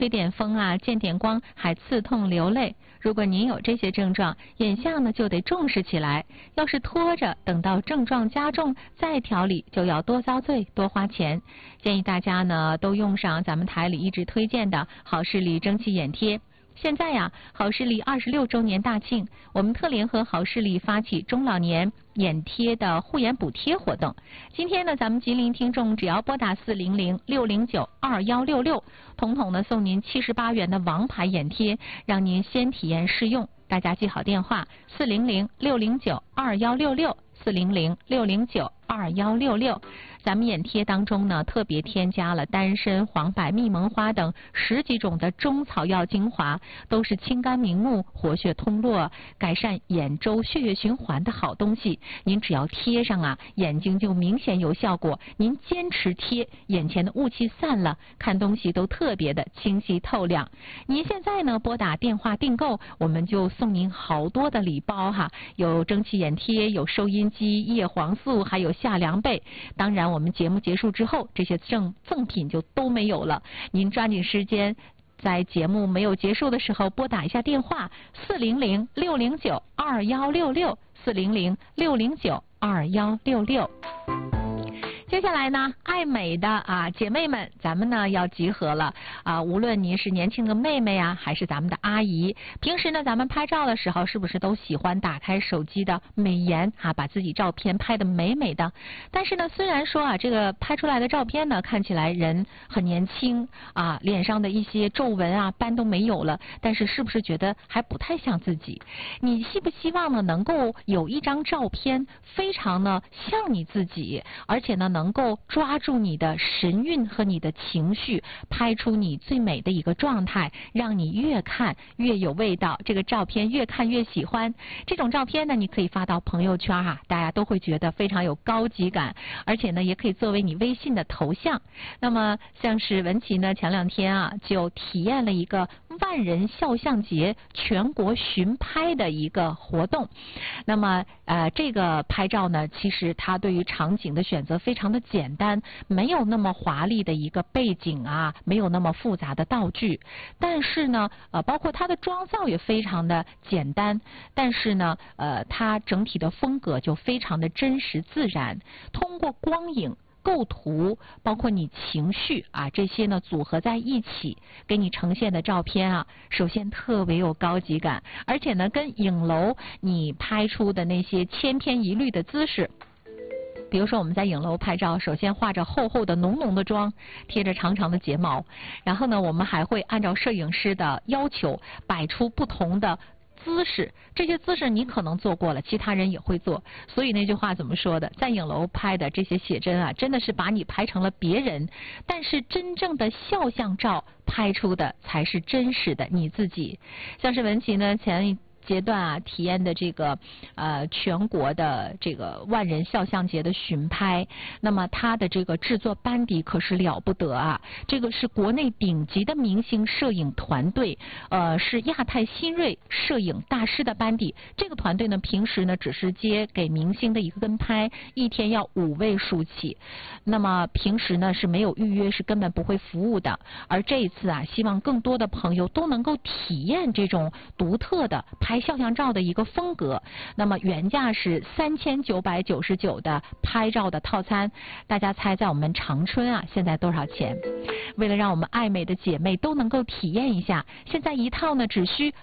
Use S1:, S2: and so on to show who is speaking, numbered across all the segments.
S1: 吹点风啊，见点光还刺痛流泪。如果您有这些症状，眼下呢就得重视起来。要是拖着，等到症状加重再调理，就要多遭罪，多花钱。建议大家呢都用上咱们台里一直推荐的好视力蒸汽眼贴。现在呀，好视力26周年大庆，我们特联合好视力发起中老年眼贴的护眼补贴活动。今天呢，咱们吉林听众只要拨打400-609-2166，统统呢送您78元的王牌眼贴，让您先体验试用。大家记好电话：400-609-2166，400-609-2166。咱们眼贴当中呢，特别添加了丹参、黄柏、蜜蒙花等10几种的中草药精华，都是清肝明目、活血通络、改善眼周血液循环的好东西。您只要贴上啊，眼睛就明显有效果。您坚持贴，眼前的雾气散了，看东西都特别的清晰透亮。您现在呢拨打电话订购，我们就送您好多的礼包哈，有蒸汽眼贴，有收音机、叶黄素，还有夏凉被。当然我们节目结束之后，这些赠品就都没有了。您抓紧时间，在节目没有结束的时候拨打一下电话：400-609-2166，400-609-2166。接下来呢，爱美的姐妹们，咱们呢要集合了无论您是年轻的妹妹啊，还是咱们的阿姨，平时呢咱们拍照的时候，是不是都喜欢打开手机的美颜把自己照片拍得美美的？但是呢，虽然说这个拍出来的照片呢，看起来人很年轻脸上的一些皱纹斑都没有了，但是是不是觉得还不太像自己？你希不希望呢能够有一张照片非常呢像你自己，而且呢能够抓住你的神韵和你的情绪，拍出你最美的一个状态，让你越看越有味道，这个照片越看越喜欢。这种照片呢，你可以发到朋友圈大家都会觉得非常有高级感，而且呢也可以作为你微信的头像。那么像是文琪呢前2天就体验了一个万人肖像节全国巡拍的一个活动。那么这个拍照呢，其实它对于场景的选择非常的简单，没有那么华丽的一个背景没有那么复杂的道具，但是呢包括它的妆造也非常的简单，但是呢它整体的风格就非常的真实自然，通过光影构图，包括你情绪这些呢组合在一起给你呈现的照片首先特别有高级感，而且呢跟影楼你拍出的那些千篇一律的姿势，比如说我们在影楼拍照，首先化着厚厚的浓浓的妆，贴着长长的睫毛，然后呢我们还会按照摄影师的要求摆出不同的姿势，这些姿势你可能做过了，其他人也会做。所以那句话怎么说的，在影楼拍的这些写真真的是把你拍成了别人，但是真正的肖像照拍出的才是真实的你自己。像是文琪呢前一阶段体验的这个全国的这个万人肖像节的巡拍，那么它的这个制作班底可是了不得这个是国内顶级的明星摄影团队，是亚太新锐摄影大师的班底。这个团队呢平时呢只是接给明星的一个跟拍，一天要5位数起，那么平时呢是没有预约，是根本不会服务的。而这一次希望更多的朋友都能够体验这种独特的拍肖像照的一个风格。那么原价是3999的拍照的套餐，大家猜在我们长春现在多少钱？为了让我们爱美的姐妹都能够体验一下，现在一套呢只需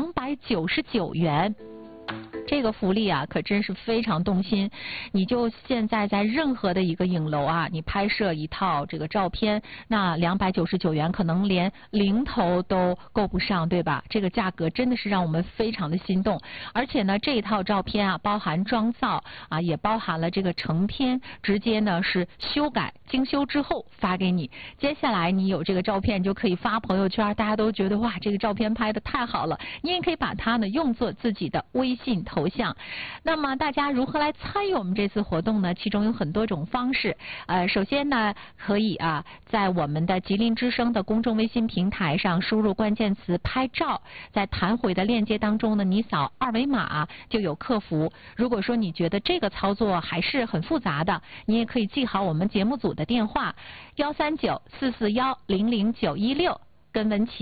S1: 299元。这个福利可真是非常动心。你就现在在任何的一个影楼你拍摄一套这个照片，那299元可能连零头都够不上，对吧？这个价格真的是让我们非常的心动。而且呢这一套照片包含妆造也包含了这个成片，直接呢是修改精修之后发给你。接下来你有这个照片就可以发朋友圈，大家都觉得哇这个照片拍得太好了，你也可以把它呢用作自己的微信头像。那么大家如何来参与我们这次活动呢？其中有很多种方式。首先呢可以在我们的吉林之声的公众微信平台上输入关键词拍照，在弹回的链接当中呢你扫2维码就有客服。如果说你觉得这个操作还是很复杂的，你也可以记好我们节目组的电话：139-441-00916 跟文琪。